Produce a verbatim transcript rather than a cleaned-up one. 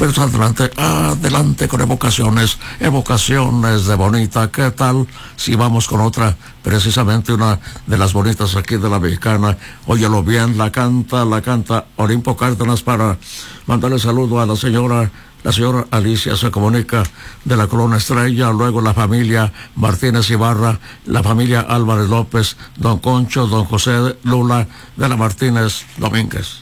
Pero adelante, adelante con evocaciones, evocaciones de bonita. ¿Qué tal si vamos con otra? Precisamente una de las bonitas aquí de la Mexicana. Óyelo bien, la canta, la canta Olimpo Cárdenas para mandarle saludo a la señora. La señora Alicia se comunica de la Colonia Estrella, luego la familia Martínez Ibarra, la familia Álvarez López, don Concho, don José Lula de la Martínez Domínguez.